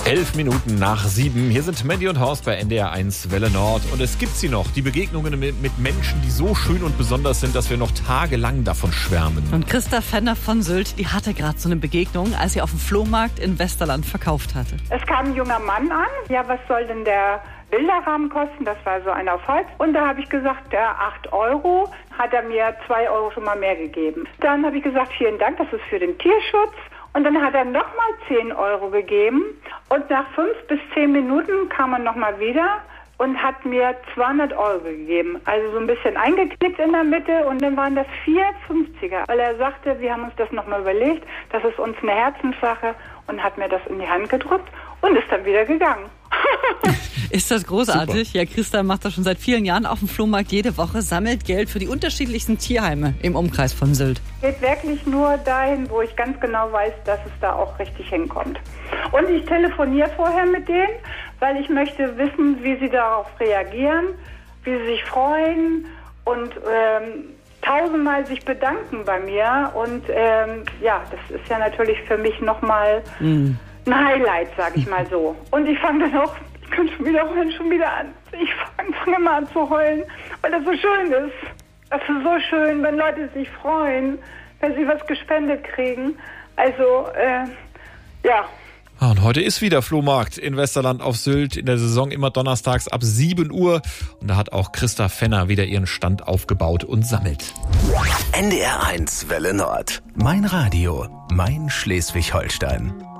11:11. Hier sind Mandy und Horst bei NDR 1 Welle Nord. Und es gibt sie noch, die Begegnungen mit Menschen, die so schön und besonders sind, dass wir noch tagelang davon schwärmen. Und Christa Fenner von Sylt, die hatte gerade so eine Begegnung, als sie auf dem Flohmarkt in Westerland verkauft hatte. Es kam ein junger Mann an. Ja, was soll denn der Bilderrahmen kosten? Das war so ein auf Holz. Und da habe ich gesagt, 8 €, hat er mir 2 € schon mal mehr gegeben. Dann habe ich gesagt, vielen Dank, das ist für den Tierschutz. Und dann hat er nochmal 10 € gegeben. Und nach 5 bis 10 Minuten kam er nochmal wieder und hat mir 200 € gegeben. Also so ein bisschen eingeknickt in der Mitte. Und dann waren das 4 50er. Weil er sagte, wir haben uns das nochmal überlegt, das ist uns eine Herzenssache, und hat mir das in die Hand gedrückt und ist dann wieder gegangen. Ist das großartig? Super. Ja, Christa macht das schon seit vielen Jahren auf dem Flohmarkt jede Woche, sammelt Geld für die unterschiedlichsten Tierheime im Umkreis von Sylt. Geht wirklich nur dahin, wo ich ganz genau weiß, dass es da auch richtig hinkommt. Und ich telefoniere vorher mit denen, weil ich möchte wissen, wie sie darauf reagieren, wie sie sich freuen und tausendmal sich bedanken bei mir. Und ja, das ist ja natürlich für mich nochmal ein Highlight, sag ich mal so. Und ich fange dann auch, ich kann schon wieder an. Ich fange mal an zu heulen, weil das so schön ist. Das ist so schön, wenn Leute sich freuen, wenn sie was gespendet kriegen. Also, ja. Und heute ist wieder Flohmarkt in Westerland auf Sylt. In der Saison immer donnerstags ab 7 Uhr. Und da hat auch Christa Fenner wieder ihren Stand aufgebaut und sammelt. NDR 1 Welle Nord. Mein Radio, mein Schleswig-Holstein.